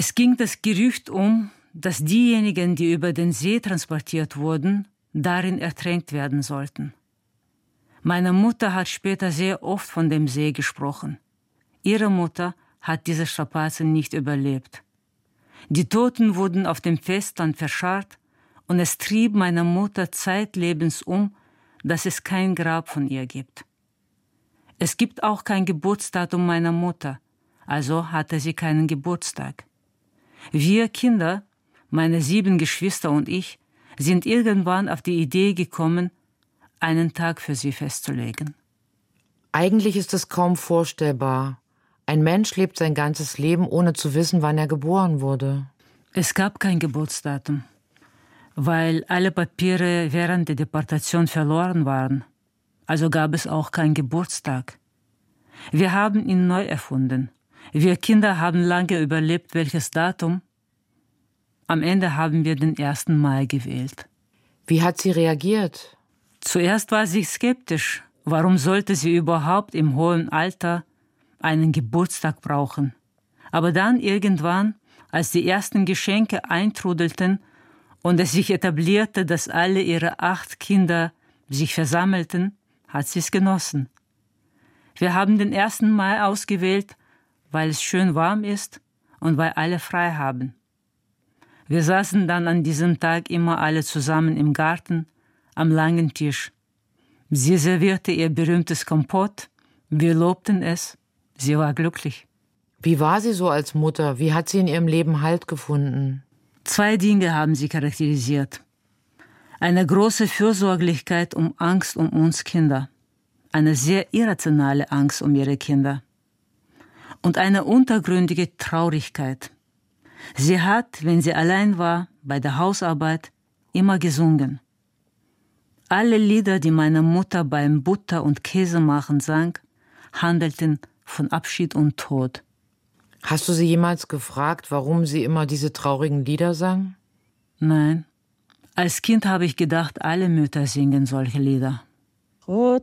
Es ging das Gerücht dass diejenigen, die über den See transportiert wurden, darin ertränkt werden sollten. Meine Mutter hat später sehr oft von dem See gesprochen. Ihre Mutter hat diese Strapazen nicht überlebt. Die Toten wurden auf dem Festland verscharrt und es trieb meine Mutter zeitlebens dass es kein Grab von ihr gibt. Es gibt auch kein Geburtsdatum meiner Mutter, also hatte sie keinen Geburtstag. Wir Kinder, meine 7 Geschwister und ich, sind irgendwann auf die Idee gekommen, einen Tag für sie festzulegen. Eigentlich ist es kaum vorstellbar. Ein Mensch lebt sein ganzes Leben, ohne zu wissen, wann er geboren wurde. Es gab kein Geburtsdatum, weil alle Papiere während der Deportation verloren waren. Also gab es auch keinen Geburtstag. Wir haben ihn neu erfunden. Wir Kinder haben lange überlebt, welches Datum. Am Ende haben wir den 1. Mai gewählt. Wie hat sie reagiert? Zuerst war sie skeptisch. Warum sollte sie überhaupt im hohen Alter einen Geburtstag brauchen? Aber dann irgendwann, als die ersten Geschenke eintrudelten und es sich etablierte, dass alle ihre 8 Kinder sich versammelten, hat sie es genossen. Wir haben den 1. Mai ausgewählt, weil es schön warm ist und weil alle frei haben. Wir saßen dann an diesem Tag immer alle zusammen im Garten, am langen Tisch. Sie servierte ihr berühmtes Kompott, wir lobten es, sie war glücklich. Wie war sie so als Mutter? Wie hat sie in ihrem Leben Halt gefunden? 2 Dinge haben sie charakterisiert. Eine große Fürsorglichkeit und Angst um uns Kinder. Eine sehr irrationale Angst um ihre Kinder. Und eine untergründige Traurigkeit. Sie hat, wenn sie allein war, bei der Hausarbeit, immer gesungen. Alle Lieder, die meine Mutter beim Butter- und Käsemachen sang, handelten von Abschied und Tod. Hast du sie jemals gefragt, warum sie immer diese traurigen Lieder sang? Nein. Als Kind habe ich gedacht, alle Mütter singen solche Lieder.